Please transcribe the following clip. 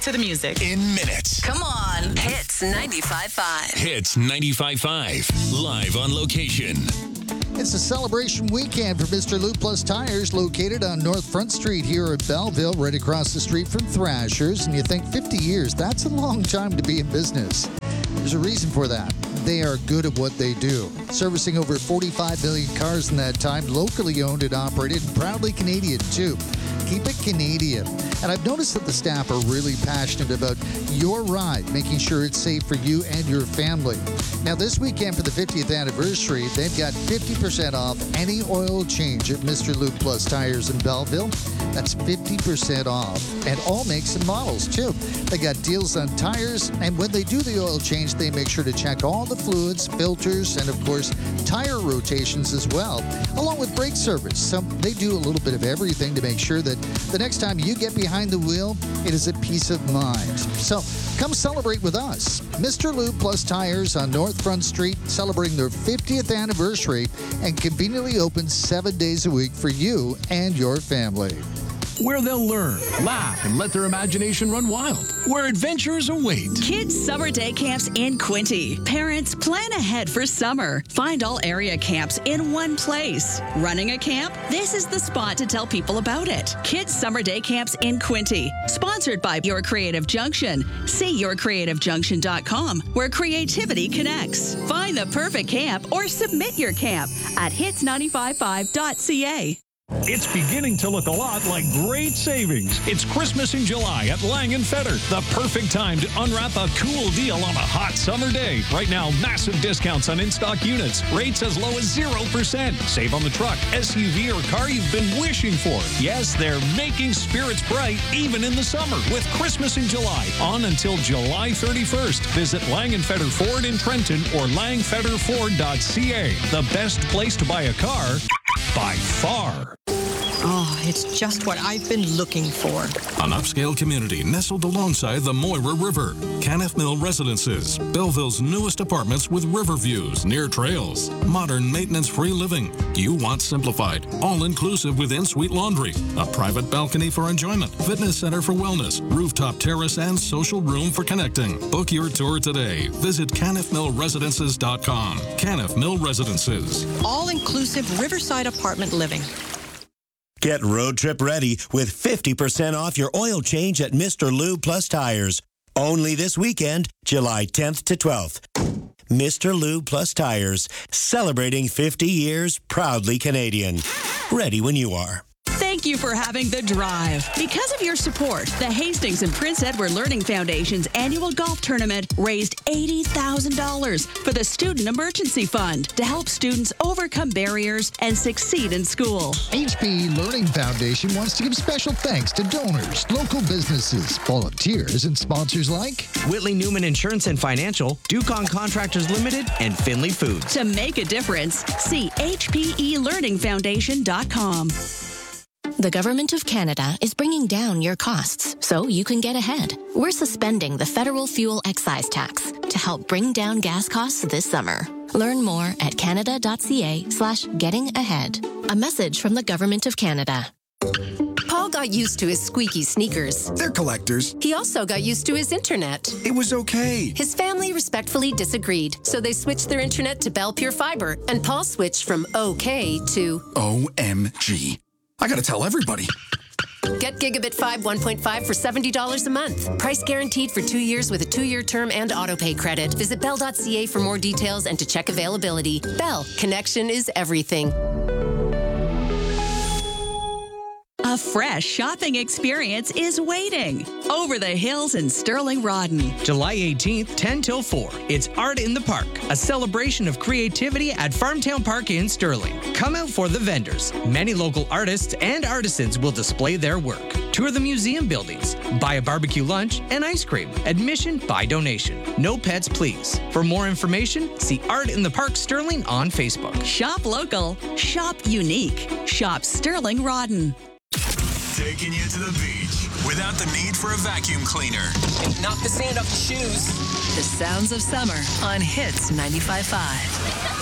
to the music. In minutes. Come on. Hits 95.5. Hits 95.5. Live on location. It's a celebration weekend for Mr. Lube Plus Tires, located on North Front Street here in Belleville, right across the street from Thrashers. And you think 50 years, that's a long time to be in business. There's a reason for that. They are good at what they do. Servicing over 45 million cars in that time, locally owned and operated, and proudly Canadian too. Keep it Canadian. And I've noticed that the staff are really passionate about your ride, making sure it's safe for you and your family. Now, this weekend for the 50th anniversary, they've got 50% off any oil change at Mr. Lube Plus Tires in Belleville. That's 50% off. And all makes and models, too. They got deals on tires, and when they do the oil change, they make sure to check all the fluids, filters, and, of course, tire rotations as well, along with brake service. So they do a little bit of everything to make sure that the next time you get behind the wheel, it is a peace of mind. So come celebrate with us. Mr. Lube Plus Tires on North Front Street, celebrating their 50th anniversary and conveniently open 7 days a week for you and your family. Where they'll learn, laugh, and let their imagination run wild. Where adventures await. Kids Summer Day Camps in Quinte. Parents, plan ahead for summer. Find all area camps in one place. Running a camp? This is the spot to tell people about it. Kids Summer Day Camps in Quinte. Sponsored by Your Creative Junction. See yourcreativejunction.com, where creativity connects. Find the perfect camp or submit your camp at hits955.ca. It's beginning to look a lot like great savings. It's Christmas in July at Lang & Fedder. The perfect time to unwrap a cool deal on a hot summer day. Right now, massive discounts on in-stock units. Rates as low as 0%. Save on the truck, SUV, or car you've been wishing for. Yes, they're making spirits bright even in the summer with Christmas in July on until July 31st. Visit Lang & Fedder Ford in Trenton or langfedderford.ca. The best place to buy a car by far. Oh, it's just what I've been looking for. An upscale community nestled alongside the Moira River. Canniff Mill Residences, Belleville's newest apartments with river views near trails. Modern maintenance-free living. You want simplified, all-inclusive with in-suite laundry. A private balcony for enjoyment. Fitness center for wellness. Rooftop terrace and social room for connecting. Book your tour today. Visit canniffmillresidences.com. Canniff Mill Residences. All-inclusive riverside apartment living. Get road trip ready with 50% off your oil change at Mr. Lube Plus Tires. Only this weekend, July 10th to 12th. Mr. Lube Plus Tires, celebrating 50 years, proudly Canadian. Ready when you are. Thank you for having The Drive. Because of your support, the Hastings and Prince Edward Learning Foundation's annual golf tournament raised $80,000 for the Student Emergency Fund to help students overcome barriers and succeed in school. HPE Learning Foundation wants to give special thanks to donors, local businesses, volunteers, and sponsors like Whitley Newman Insurance and Financial, Dukon Contractors Limited, and Finley Foods. To make a difference, see hpelearningfoundation.com. The Government of Canada is bringing down your costs so you can get ahead. We're suspending the federal fuel excise tax to help bring down gas costs this summer. Learn more at canada.ca/gettingahead. A message from the Government of Canada. Paul got used to his squeaky sneakers. They're collectors. He also got used to his internet. It was okay. His family respectfully disagreed, so they switched their internet to Bell Pure Fiber, and Paul switched from OK to OMG. I gotta tell everybody. Get Gigabit 5 1.5 for $70 a month. Price guaranteed for 2 years with a 2-year term and autopay credit. Visit Bell.ca for more details and to check availability. Bell, connection is everything. A fresh shopping experience is waiting. Over the Hills in Sterling Rodden. July 18th, 10 till 4. It's Art in the Park, a celebration of creativity at Farmtown Park in Sterling. Come out for the vendors. Many local artists and artisans will display their work. Tour the museum buildings. Buy a barbecue lunch and ice cream. Admission by donation. No pets, please. For more information, see Art in the Park Sterling on Facebook. Shop local. Shop unique. Shop Sterling Rodden. Taking you to the beach without the need for a vacuum cleaner. And knock the sand off your shoes. The sounds of summer on Hits 95.5.